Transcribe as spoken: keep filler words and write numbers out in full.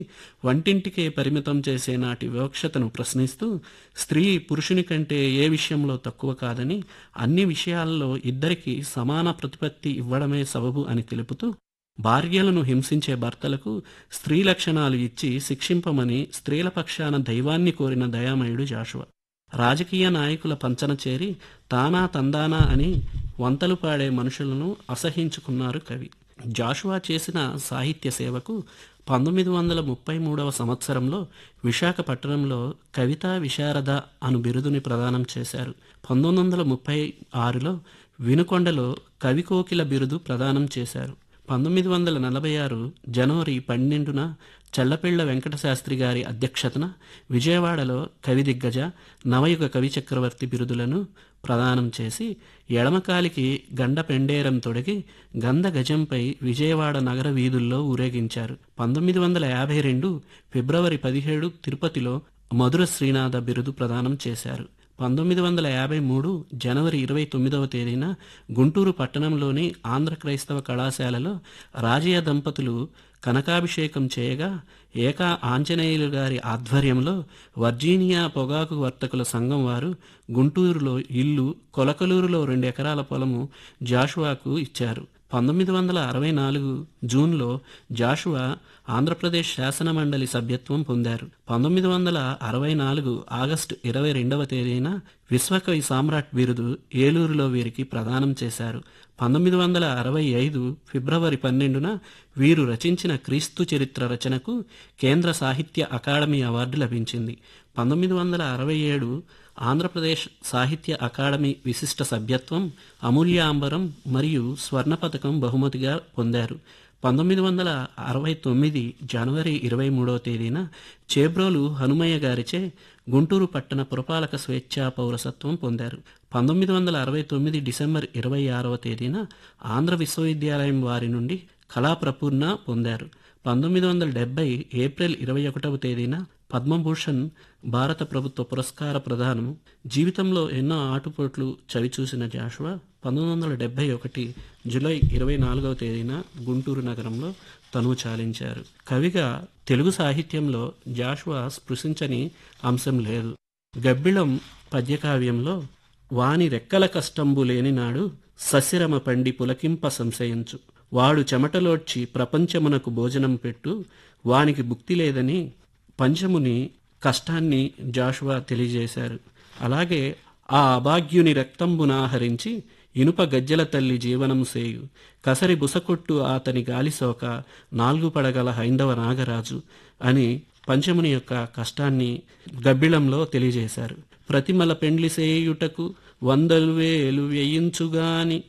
వంటింటికే పరిమితం చేసే నాటి వివక్షతను ప్రశ్నిస్తూ స్త్రీ పురుషుని కంటే ఏ విషయంలో తక్కువ కాదని, అన్ని విషయాల్లో ఇద్దరికీ సమాన ప్రతిపత్తి ఇవ్వడమే సబబు అని తెలుపుతూ, భార్యలను హింసించే భర్తలకు స్త్రీ లక్షణాలు ఇచ్చి శిక్షింపమని స్త్రీల పక్షాన దైవాన్ని కోరిన దయామయుడు జాషువా. రాజకీయ నాయకుల పంచన చేరి తానా తందానా అని వంతలు పాడే మనుషులను అసహించుకున్నారు కవి. జాషువా చేసిన సాహిత్య సేవకు పంతొమ్మిది వందల ముప్పై మూడవ సంవత్సరంలో విశాఖపట్నంలో కవితా విశారద అను బిరుదుని ప్రదానం చేశారు. పంతొమ్మిది వందల ముప్పై ఆరులో వినుకొండలో కవికోకిల బిరుదు ప్రదానం చేశారు. పంతొమ్మిది వందల నలభై ఆరు జనవరి పన్నెండున చల్లపిళ్ల వెంకటశాస్త్రి గారి అధ్యక్షతన విజయవాడలో కవి దిగ్గజ, నవయుగ కవి చక్రవర్తి బిరుదులను ప్రదానం చేసి ఎడమకాలికి గండ పెండేరం తొడిగి గంధ గజంపై విజయవాడ నగర వీధుల్లో ఊరేగించారు. పంతొమ్మిది వందల యాభై రెండు ఫిబ్రవరి పదిహేడు తిరుపతిలో మధుర శ్రీనాథ బిరుదు ప్రదానం చేశారు. పంతొమ్మిది వందల యాభై మూడు జనవరి ఇరవై తొమ్మిదవ తేదీన గుంటూరు పట్టణంలోని ఆంధ్ర క్రైస్తవ కళాశాలలో రాజయ్య దంపతులు కనకాభిషేకం చేయగా ఏకా ఆంజనేయులు గారి ఆధ్వర్యంలో వర్జీనియా పొగాకు వర్తకుల సంఘం వారు గుంటూరులో ఇల్లు, కొలకలూరులో రెండు ఎకరాల పొలము జాషువాకు ఇచ్చారు. పంతొమ్మిది వందల అరవై నాలుగు జూన్లో జాషువా ఆంధ్రప్రదేశ్ శాసన మండలి సభ్యత్వం పొందారు. పంతొమ్మిది వందల అరవై నాలుగు ఆగస్టు ఇరవై రెండవ తేదీన విశ్వకవి సామ్రాట్ బిరుదు ఏలూరులో వీరికి ప్రదానం చేశారు. పంతొమ్మిది వందల అరవై ఐదు ఫిబ్రవరి పన్నెండున వీరు రచించిన క్రీస్తు చరిత్ర రచనకు కేంద్ర సాహిత్య అకాడమీ అవార్డు లభించింది. పంతొమ్మిది వందల అరవై ఏడు ఆంధ్రప్రదేశ్ సాహిత్య అకాడమీ విశిష్ట సభ్యత్వం, అమూల్యాంబరం మరియు స్వర్ణ పథకం బహుమతిగా పొందారు. పంతొమ్మిది వందల అరవై తొమ్మిది జనవరి ఇరవై మూడవ తేదీన చేబ్రోలు హనుమయ్య గారిచే గుంటూరు పట్టణ పురపాలక స్వేచ్ఛా పౌరసత్వం పొందారు. పంతొమ్మిది వందల అరవై తొమ్మిది డిసెంబర్ ఇరవై ఆరవ తేదీన ఆంధ్ర విశ్వవిద్యాలయం వారి నుండి కళాప్రపూర్ణ పొందారు. పంతొమ్మిది వందల డెబ్బై ఏప్రిల్ ఇరవై ఒకటవ తేదీన పద్మభూషణ్ భారత ప్రభుత్వ పురస్కార ప్రదానం. జీవితంలో ఎన్నో ఆటుపోట్లు చవిచూసిన జాషువా పంతొమ్మిది వందల డెబ్బై ఒకటి జూలై ఇరవై నాలుగవ తేదీన గుంటూరు నగరంలో తనువు చాలించారు. కవిగా తెలుగు సాహిత్యంలో జాషువా స్పృశించని అంశం లేదు. గబ్బిళం పద్యకావ్యంలో వాని రెక్కల కష్టంబు లేనినాడు ససిరమ పండి పులకింప సంశయించు, వాడు చెమటలోడ్చి ప్రపంచమునకు భోజనం పెట్టు, వానికి భుక్తి లేదని పంచముని కష్టాన్ని జాషువా తెలియజేశారు. అలాగే ఆ అభాగ్యుని రక్తంబునాహరించి ఇనుప గజ్జల తల్లి జీవనం సేయు, కసరి బుసకొట్టు అతని గాలిసోక, నాలుగు పడగల హైందవ నాగరాజు అని పంచముని యొక్క కష్టాన్ని గబ్బిళంలో తెలియజేశారు. ప్రతిమల పెండ్లి సేయుటకు వందలు వేలు వ్యయించుగాని